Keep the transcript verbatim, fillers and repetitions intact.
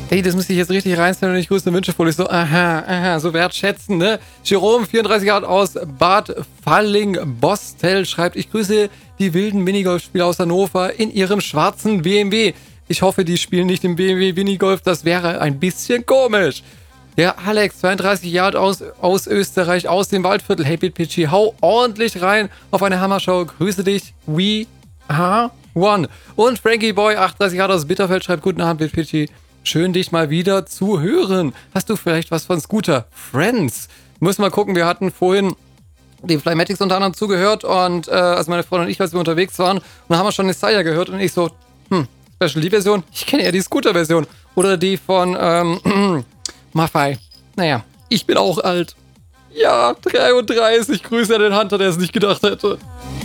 Ey, das müsste ich jetzt richtig reinstellen und ich grüße Wünschefolie. So, aha, aha, so wertschätzen, ne? Jerome, vierunddreißig Jahre aus Bad Falling-Bostel, schreibt, ich grüße die wilden Minigolfspieler aus Hannover in ihrem schwarzen B M W. Ich hoffe, die spielen nicht im B M W Minigolf, das wäre ein bisschen komisch. Der Alex, zweiunddreißig Jahre aus, aus Österreich, aus dem Waldviertel. Hey, Pitchy, hau ordentlich rein auf eine Hammershow. Grüße dich, we are one. Und Frankie Boy, achtunddreißig Jahre aus Bitterfeld, schreibt, guten Abend, Pitchy. Schön, dich mal wieder zu hören. Hast du vielleicht was von Scooter Friends? Müssen wir gucken, wir hatten vorhin die Flymatics unter anderem zugehört und äh, also meine Freundin und ich, als wir unterwegs waren, und dann haben wir schon die Saya gehört und ich so, hm, Special D-Version? Ich kenne eher die Scooter-Version. Oder die von, ähm, Maffei. Naja, ich bin auch alt. Ja, dreiunddreißig. Grüße an den Hunter, der es nicht gedacht hätte.